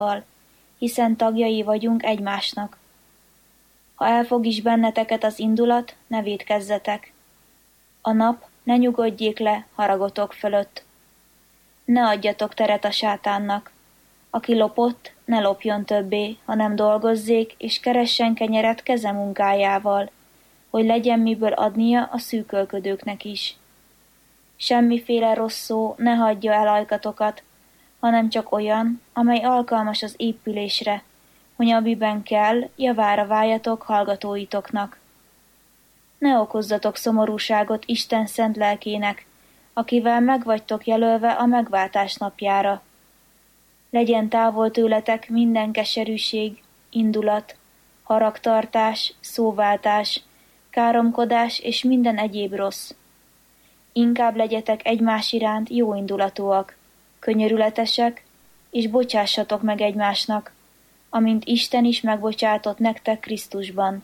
hiszen tagjai vagyunk egymásnak. Ha elfog is benneteket az indulat, ne vétkezzetek. A nap ne nyugodjék le haragotok fölött. Ne adjatok teret a sátánnak. Aki lopott, ne lopjon többé, hanem dolgozzék, és keressen kenyeret keze munkájával, hogy legyen miből adnia a szűkölködőknek is. Semmiféle rossz szó ne hagyja el ajkatokat, hanem csak olyan, amely alkalmas az épülésre, hogy amiben kell, javára váljatok hallgatóitoknak. Ne okozzatok szomorúságot Isten szent lelkének, akivel megvagytok jelölve a megváltás napjára. Legyen távol tőletek minden keserűség, indulat, haragtartás, szóváltás, káromkodás és minden egyéb rossz. Inkább legyetek egymás iránt jóindulatúak, könyörületesek, és bocsássatok meg egymásnak, amint Isten is megbocsátott nektek Krisztusban.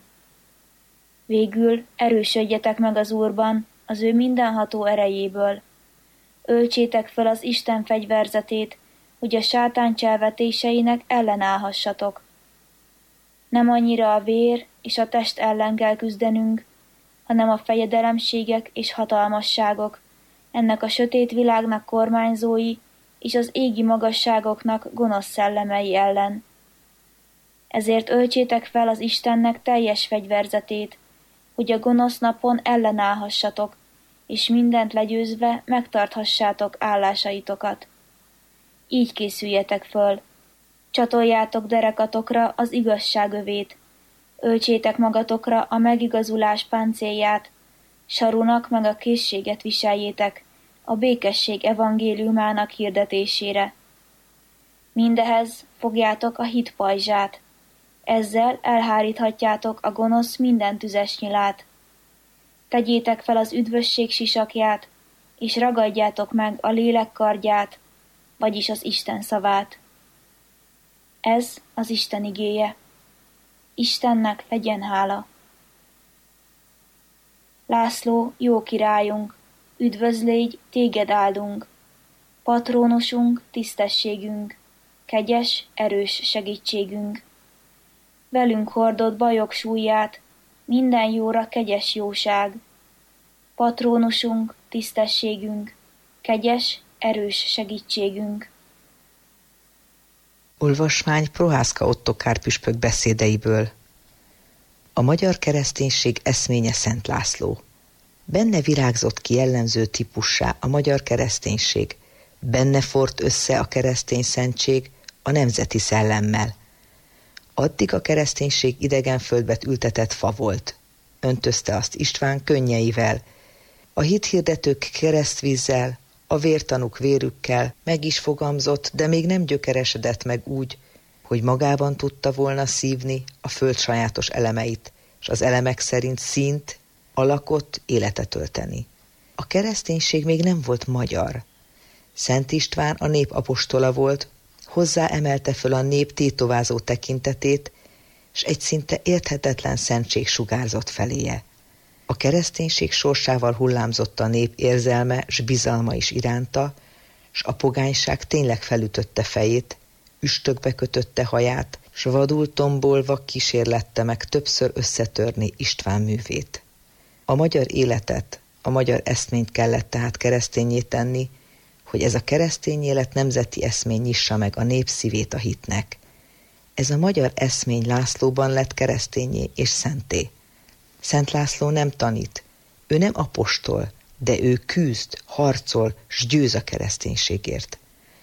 Végül erősödjetek meg az Úrban, az ő mindenható erejéből. Öltsétek fel az Isten fegyverzetét, hogy a sátán cselvetéseinek ellenállhassatok. Nem annyira a vér és a test ellen kell küzdenünk, hanem a fejedelemségek és hatalmasságok, ennek a sötét világnak kormányzói és az égi magasságoknak gonosz szellemei ellen. Ezért öltsétek fel az Istennek teljes fegyverzetét, hogy a gonosz napon ellenállhassatok, és mindent legyőzve megtarthassátok állásaitokat. Így készüljetek föl, csatoljátok derekatokra az igazság övét, öltsétek magatokra a megigazulás páncélját, sarunak meg a készséget viseljétek a békesség evangéliumának hirdetésére. Mindehez fogjátok a hit pajzsát, ezzel elháríthatjátok a gonosz minden tüzes nyilát. Tegyétek fel az üdvösség sisakját, és ragadjátok meg a lélek kardját, vagyis az Isten szavát. Ez az Isten igéje. Istennek legyen hála. László, jó királyunk, üdvözlégy, téged áldunk. Patrónusunk, tisztességünk, kegyes, erős segítségünk. Velünk hordott bajok súlyát, minden jóra kegyes jóság. Patrónusunk, tisztességünk, kegyes, erős segítségünk. Olvasmány Prohászka Ottokár püspök beszédeiből. A magyar kereszténység eszménye Szent László. Benne virágzott ki jellemző típussá a magyar kereszténység, benne forrt össze a keresztény szentség a nemzeti szellemmel. Addig a kereszténység idegen földbe ültetett fa volt. Öntözte azt István könnyeivel, a hithirdetők keresztvízzel, a vértanúk vérükkel meg is fogamzott, de még nem gyökeresedett meg úgy, hogy magában tudta volna szívni a föld sajátos elemeit, és az elemek szerint színt, alakot, életet ölteni. A kereszténység még nem volt magyar. Szent István a nép apostola volt, hozzá emelte föl a nép tétovázó tekintetét, s egy szinte érthetetlen szentség sugárzott feléje. A kereszténység sorsával hullámzott a nép érzelme s bizalma is iránta, s a pogányság tényleg felütötte fejét, üstökbe kötötte haját, s vadul tombolva kísérlette meg többször összetörni István művét. A magyar életet, a magyar eszményt kellett tehát kereszténnyé tenni, hogy ez a keresztény élet nemzeti eszmény nyissa meg a nép szívét a hitnek. Ez a magyar eszmény Lászlóban lett keresztényé és szenté. Szent László nem tanít, ő nem apostol, de ő küzd, harcol, s győz a kereszténységért.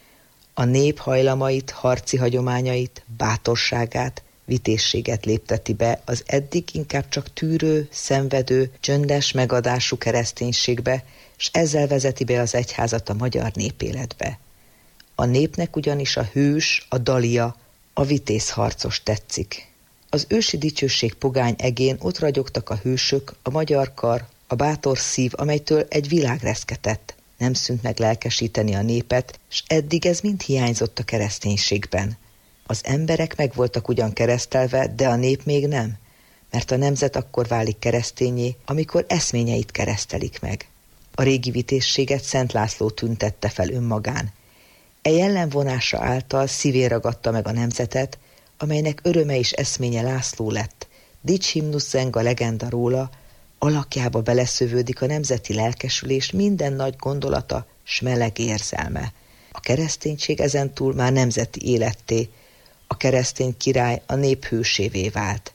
A nép hajlamait, harci hagyományait, bátorságát, vitézséget lépteti be az eddig inkább csak tűrő, szenvedő, csöndes megadású kereszténységbe, s ezzel vezeti be az egyházat a magyar népéletbe. A népnek ugyanis a hős, a dalia, a vitézharcos tetszik. Az ősi dicsőség pogány egén ott ragyogtak a hősök, a magyar kar, a bátor szív, amelytől egy világ reszketett. Nem szűnt meg lelkesíteni a népet, s eddig ez mind hiányzott a kereszténységben. Az emberek meg voltak ugyan keresztelve, de a nép még nem, mert a nemzet akkor válik keresztényé, amikor eszményeit keresztelik meg. A régi vitézséget Szent László tüntette fel önmagán. jellemvonása által szívén ragadta meg a nemzetet, amelynek öröme és eszménye László lett. Dicshimnusz zeng a legenda róla, alakjába beleszövődik a nemzeti lelkesülés minden nagy gondolata s meleg érzelme. A kereszténység ezentúl már nemzeti életté, a keresztény király a nép hősévé vált.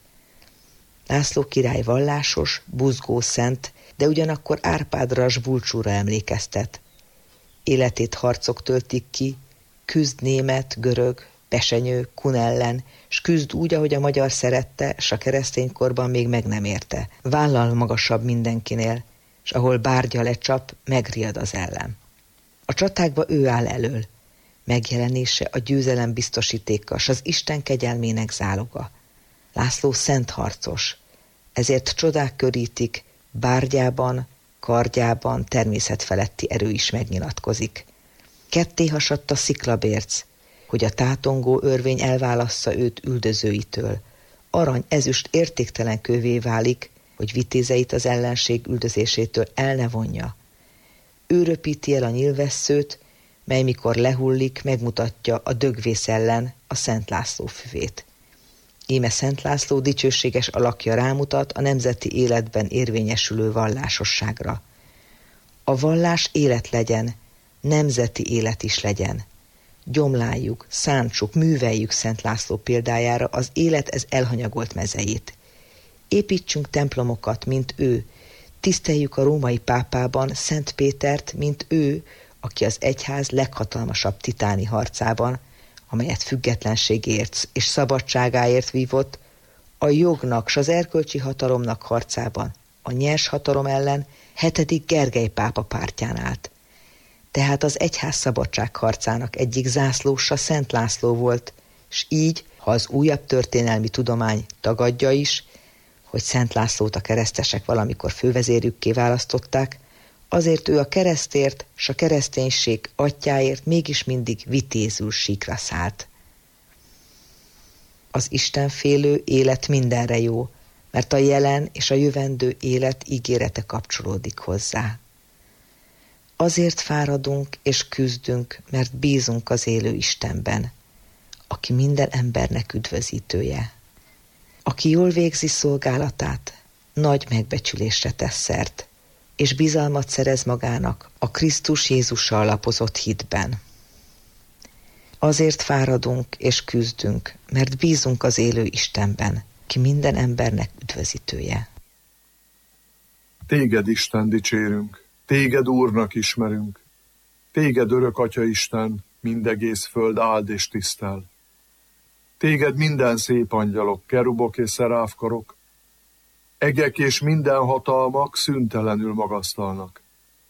László király vallásos, buzgó szent, de ugyanakkor Árpádra s Bulcsúra emlékeztet. Életét harcok töltik ki, küzd német, görög, pesenyő, kun ellen, s küzd úgy, ahogy a magyar szerette, s a kereszténykorban még meg nem érte. Vállal magasabb mindenkinél, s ahol bárgya lecsap, megriad az ellen. A csatákba ő áll elől. Megjelenése a győzelem biztosítéka, s az Isten kegyelmének záloga. László szent harcos, ezért csodák körítik, bárgyában, kardjában természetfeletti erő is megnyilatkozik. Ketté hasadt a sziklabérc, hogy a tátongó örvény elválassza őt üldözőitől. Arany, ezüst értéktelen kővé válik, hogy vitézeit az ellenség üldözésétől el ne vonja. Ő röpíti el a nyilvesszőt, mely mikor lehullik, megmutatja a dögvész ellen a Szent László füvét. Íme Szent László dicsőséges alakja rámutat a nemzeti életben érvényesülő vallásosságra. A vallás élet legyen, nemzeti élet is legyen. Gyomláljuk, szántsuk, műveljük Szent László példájára az élet ez elhanyagolt mezejét. Építsünk templomokat, mint ő, tiszteljük a római pápában Szent Pétert, mint ő, aki az egyház leghatalmasabb titáni harcában, amelyet függetlenségért és szabadságáért vívott, a jognak s az erkölcsi hatalomnak harcában, a nyers hatalom ellen 7. Gergely pápa pártján állt. Tehát az egyház szabadságharcának egyik zászlósa Szent László volt, s így, ha az újabb történelmi tudomány tagadja is, hogy Szent Lászlót a keresztesek valamikor fővezérükké választották, azért ő a keresztért s a kereszténység atyjáért mégis mindig vitézül síkra szállt. Az istenfélő élet mindenre jó, mert a jelen és a jövendő élet ígérete kapcsolódik hozzá. Azért fáradunk és küzdünk, mert bízunk az élő Istenben, aki minden embernek üdvözítője. Aki jól végzi szolgálatát, nagy megbecsülésre tesz szert, és bizalmat szerez magának a Krisztus Jézusra alapozott hitben. Azért fáradunk és küzdünk, mert bízunk az élő Istenben, ki minden embernek üdvözítője. Téged, Isten, dicsérünk, téged Úrnak ismerünk, téged örök Atya Isten, mindegész föld áld és tisztel. Téged minden szép angyalok, kerubok és szeráfkarok, egek és minden hatalmak szüntelenül magasztalnak.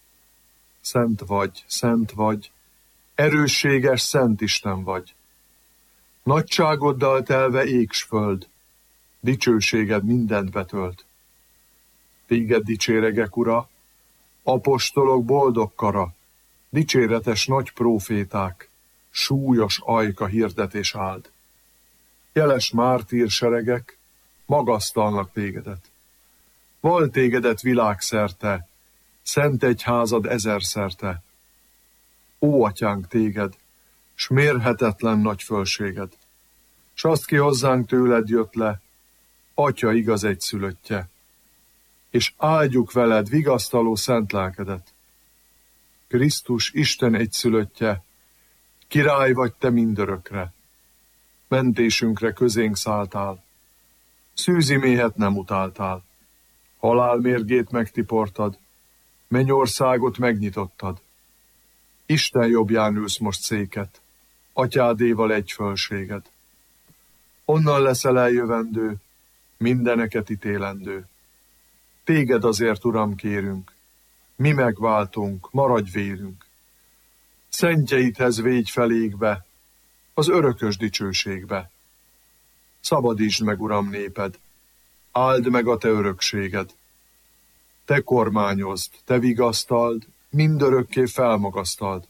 Szent vagy, erősséges Szent Isten vagy. Nagyságoddal telve ég s föld, dicsőséged mindent betölt. Téged dicséregek, Ura, apostolok boldog kara, dicséretes nagy próféták, súlyos ajka hirdetés áld. Jeles mártír seregek magasztalnak tégedet. Val tégedet világszerte, szent egyházad ezerszerte. Ó, atyánk, téged, s mérhetetlen nagy fölséged, s azt ki hozzánk tőled jött le, Atya igaz egyszülöttje, és áldjuk veled vigasztaló szent lelkedet. Krisztus Isten egyszülöttje, király vagy te mindörökre, mentésünkre közénk szálltál, szűzi méhet nem utáltál, halál mérgét megtiportad, mennyországot megnyitottad. Isten jobbján ülsz most széket, atyádéval egy fölséged. Onnan leszel eljövendő, mindeneket ítélendő. Téged azért, Uram, kérünk, mi megváltunk, maradj vérünk. Szentjeidhez végy felégbe, az örökös dicsőségbe. Szabadítsd meg, Uram, néped, áld meg a te örökséged. Te kormányozd, te vigasztald, mindörökké felmagasztald.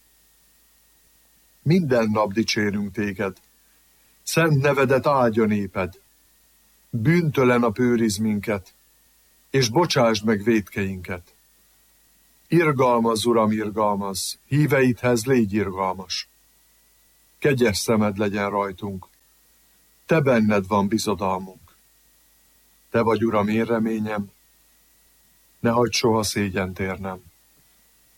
Minden nap dicsérünk téged, szent nevedet áldja néped. Bűntelen nap őriz minket, és bocsásd meg vétkeinket. Irgalmazz, Uram, irgalmazz, híveidhez légy irgalmas. kegyes szemed legyen rajtunk. Te benned van bizodalmunk. Te vagy, Uram, én reményem, ne hagyd soha szégyent érnem.